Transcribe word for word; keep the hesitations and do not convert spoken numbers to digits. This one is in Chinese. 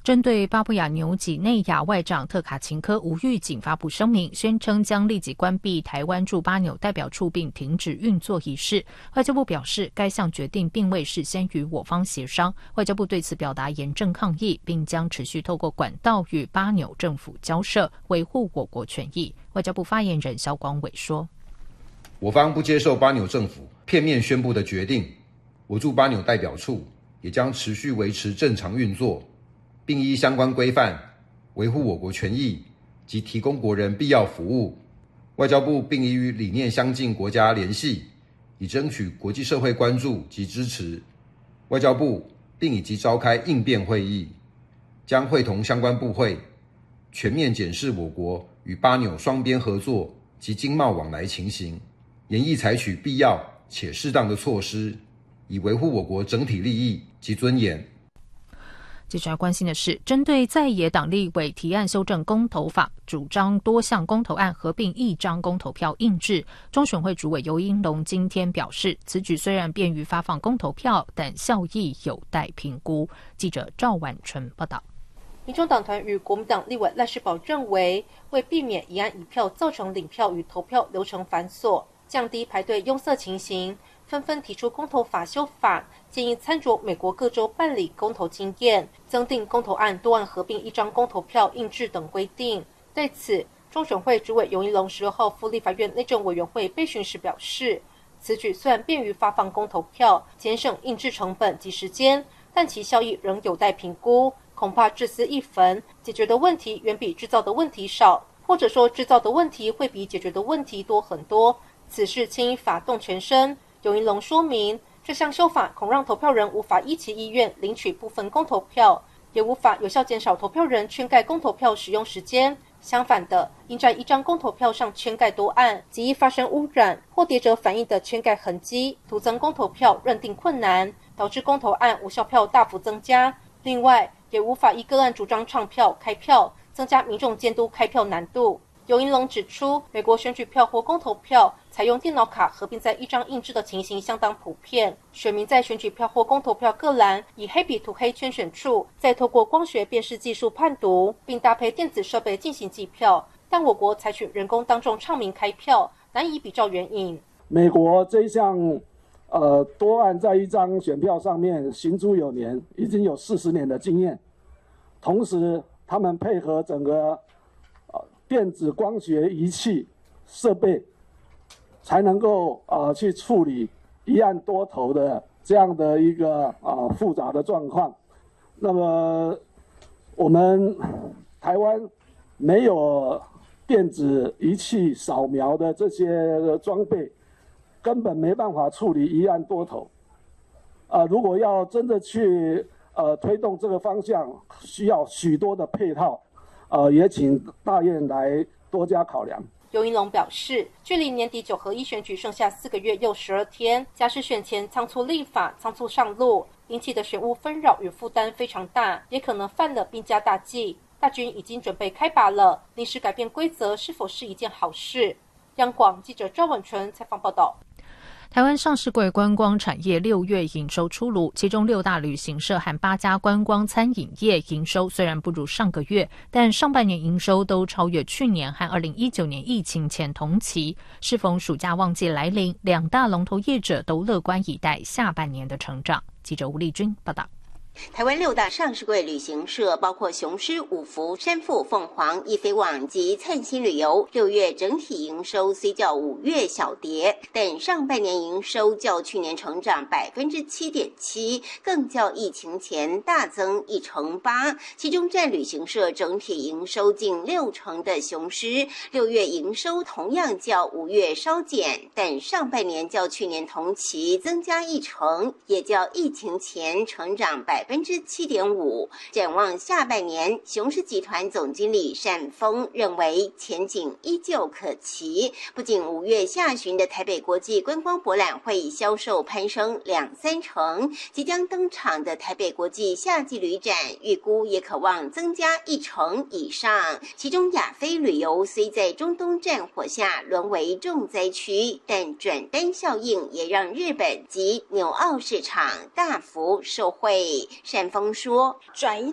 针对巴布亚纽几内亚外长特卡琴科无预警发布声明，宣称将立即关闭台湾驻巴纽代表处并停止运作一事。外交部表示，该项决定并未事先与我方协商，外交部对此表达严正抗议，并将持续透过管道与巴纽政府交涉，维护我国权益。外交部发言人萧光伟说， 我方不接受巴纽政府片面宣布的决定，我驻巴纽代表处也将持续维持正常运作，并依相关规范维护我国权益及提供国人必要服务。外交部并已与理念相近国家联系，以争取国际社会关注及支持。外交部并已即召开应变会议，将会同相关部会全面检视我国与巴纽双边合作及经贸往来情形，研议采取必要且适当的措施，以维护我国整体利益及尊严。 接着要关心的是，针对在野党立委提案修正公投法，主张多项公投案合并一张公投票印制，中选会主委游盈隆今天表示，此举虽然便于发放公投票，但效益有待评估。记者赵婉纯报道。 民众党团与国民党立委赖世宝认为，为避免一案一票造成领票与投票流程繁琐，降低排队拥塞情形，纷纷提出公投法修法，建议参酌美国各州办理公投经验，增订公投案多案合并一张公投票印制等规定。对此，中选会主委游盈隆十六号赴立法院内政委员会备询时表示，此举虽然便于发放公投票，节省印制成本及时间，但其效益仍有待评估，恐怕至私一焚，解决的问题远比制造的问题少，或者说制造的问题会比解决的问题多很多。此事牵一发动全身。游盈隆说明，这项修法恐让投票人无法依其意愿领取部分公投票，也无法有效减少投票人圈盖公投票使用时间。相反的，应在一张公投票上圈盖多案，极易发生污染或叠折反应的圈盖痕迹，徒增公投票认定困难，导致公投案无效票大幅增加。另外，也无法依个案主张唱票、开票，增加民众监督开票难度。游盈隆指出，美国选举票或公投票采用电脑卡合并在一张印制的情形相当普遍，选民在选举票或公投票各栏以黑笔涂黑圈选处，再透过光学辨识技术判读，并搭配电子设备进行计票。但我国采取人工当众唱名开票，难以比照原因。 美国这一项呃多案在一张选票上面行之有年，已经有四十年的经验。同时，他们配合整个电子光学仪器设备，才能够啊、呃、去处理一案多投的这样的一个啊、呃、复杂的状况。那么我们台湾没有电子仪器扫描的这些装备，根本没办法处理一案多投。啊、呃，如果要真的去呃推动这个方向，需要许多的配套。呃，也请大院来多加考量。 游盈隆表示，距离年底九合一选举剩下四个月又十二天，加之选前仓促立法、仓促上路，引起的选务纷扰与负担非常大，也可能犯了兵家大忌。大军已经准备开拔了，临时改变规则是否是一件好事？央广记者赵婉纯采访报道。 台湾上市柜观光产业六月营收出炉，其中六大旅行社和八家观光餐饮业营收虽然不如上个月，但上半年营收都超越去年和二零一九年疫情前同期。适逢暑假旺季来临，两大龙头业者都乐观以待下半年的成长。记者吴丽君报道。 台湾六大上市柜旅行社包括雄狮、五福、山富、凤凰、易飞网及灿星旅游，六月整体营收虽较五月小跌，但上半年营收较去年成长百分之七点七，更较疫情前大增一成八。其中占旅行社整体营收近六成的雄狮，六月营收同样较五月稍减，但上半年较去年同期增加一成，也较疫情前成长百。百分之七点五。展望下半年，雄狮集团总经理单峰认为前景依旧可期。不仅五月下旬的台北国际观光博览会销售攀升两三成，即将登场的台北国际夏季旅展预估也可望增加一成以上。其中亚非旅游虽在中东战火下沦为重灾区，但转单效应也让日本及纽澳市场大幅受惠。单峰说， 转移